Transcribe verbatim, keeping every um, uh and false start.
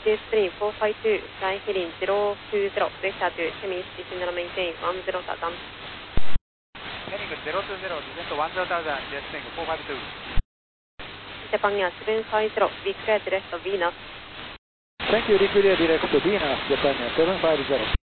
two three four five two, fly heading zero two zero, vector to Chemis, descend and maintain one zero thousand. Heading zero two zero, descend to one zero thousand, descending four five two. Japan Air seven five zero, be clear direct to Venus. Thank you, declear direct to Venus, Japan Air seven five zero.